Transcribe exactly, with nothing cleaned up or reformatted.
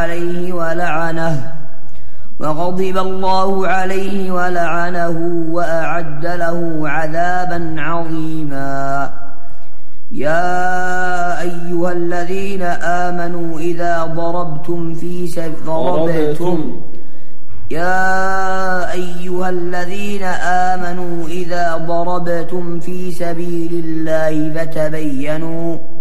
عليه ولعنه وغضب الله عليه ولعنه وأعد له عذابا عظيما. يا أيها الذين آمنوا إذا ضربتم في سبيل يا أيها الذين آمنوا إذا ضربتم في سبيل الله فتبينوا